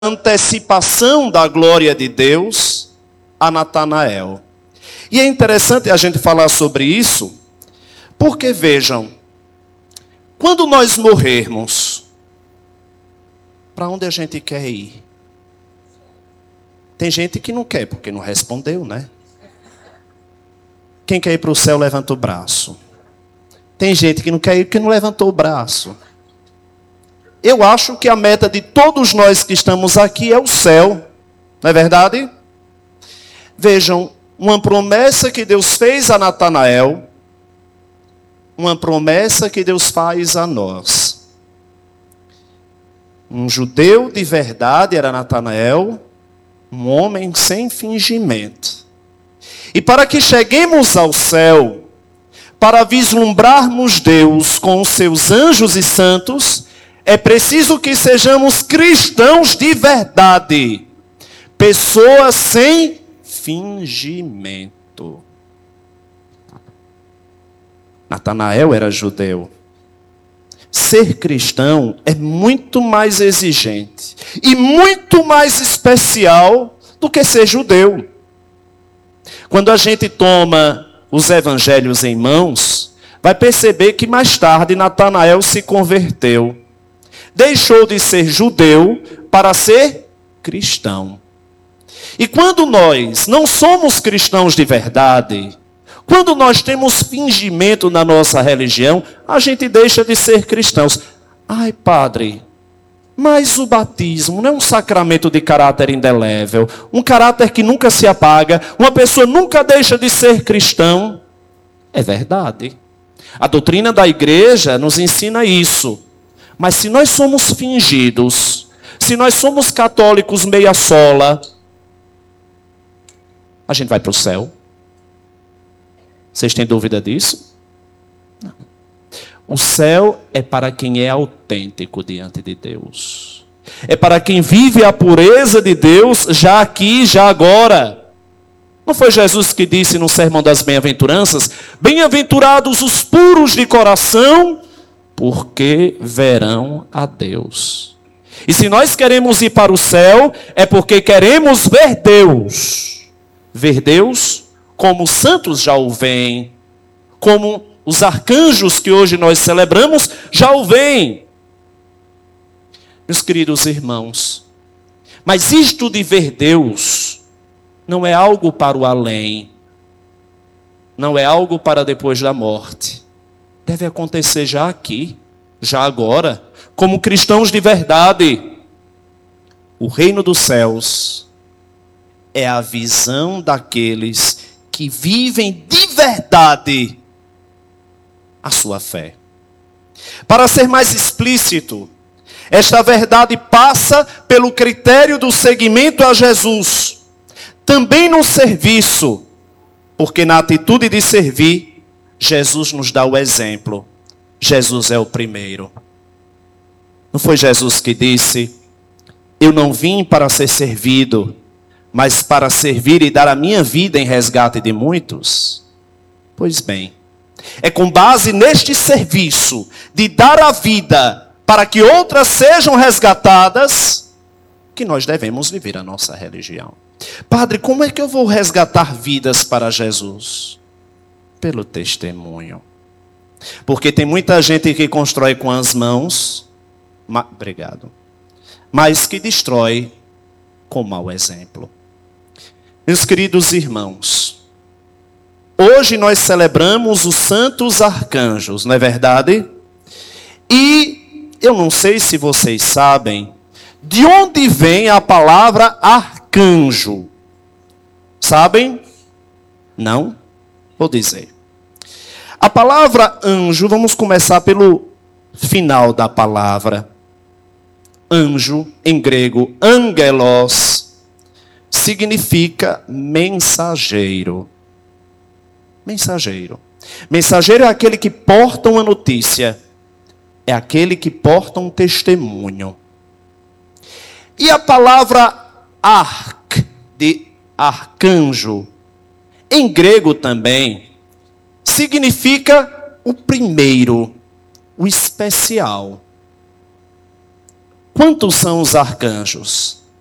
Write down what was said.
antecipação da glória de Deus a Natanael. E é interessante a gente falar sobre isso, porque vejam, quando nós morrermos, para onde a gente quer ir? Tem gente que não quer, porque não respondeu, né? Quem quer ir para o céu, levanta o braço. Tem gente que não quer ir porque não levantou o braço. Eu acho que a meta de todos nós que estamos aqui é o céu. Não é verdade? Vejam, uma promessa que Deus fez a Natanael, uma promessa que Deus faz a nós. Um judeu de verdade era Natanael, um homem sem fingimento. E para que cheguemos ao céu, para vislumbrarmos Deus com os seus anjos e santos, é preciso que sejamos cristãos de verdade. Pessoas sem fingimento. Natanael era judeu. Ser cristão é muito mais exigente e muito mais especial do que ser judeu. Quando a gente toma os evangelhos em mãos, vai perceber que mais tarde Natanael se converteu. Deixou de ser judeu para ser cristão. E quando nós não somos cristãos de verdade, quando nós temos fingimento na nossa religião, a gente deixa de ser cristãos. Ai, padre, mas o batismo não é um sacramento de caráter indelével, um caráter que nunca se apaga, uma pessoa nunca deixa de ser cristão. É verdade. A doutrina da igreja nos ensina isso. Mas se nós somos fingidos, se nós somos católicos meia sola, a gente vai para o céu? Vocês têm dúvida disso? Não. O céu é para quem é autêntico diante de Deus. É para quem vive a pureza de Deus já aqui, já agora. Não foi Jesus que disse no Sermão das Bem-aventuranças: bem-aventurados os puros de coração, porque verão a Deus. E se nós queremos ir para o céu, é porque queremos ver Deus. Ver Deus como os santos já o veem, como os arcanjos que hoje nós celebramos já o veem. Meus queridos irmãos, mas isto de ver Deus não é algo para o além, não é algo para depois da morte. Deve acontecer já aqui, já agora, como cristãos de verdade. O reino dos céus é a visão daqueles que vivem de verdade a sua fé. Para ser mais explícito, esta verdade passa pelo critério do seguimento a Jesus, também no serviço, porque na atitude de servir, Jesus nos dá o exemplo. Jesus é o primeiro. Não foi Jesus que disse: eu não vim para ser servido, mas para servir e dar a minha vida em resgate de muitos? Pois bem, é com base neste serviço de dar a vida para que outras sejam resgatadas que nós devemos viver a nossa religião. Padre, como é que eu vou resgatar vidas para Jesus? Pelo testemunho. Porque tem muita gente que constrói com as mãos, obrigado, mas que destrói com mau exemplo. Meus queridos irmãos, hoje nós celebramos os santos arcanjos, não é verdade? E eu não sei se vocês sabem de onde vem a palavra arcanjo. Sabem? Não? Vou dizer. A palavra anjo, vamos começar pelo final da palavra. Anjo, em grego, angelos, significa mensageiro. Mensageiro. Mensageiro é aquele que porta uma notícia. É aquele que porta um testemunho. E a palavra arc, de arcanjo, em grego também, significa o primeiro, o especial. Quantos são os arcanjos?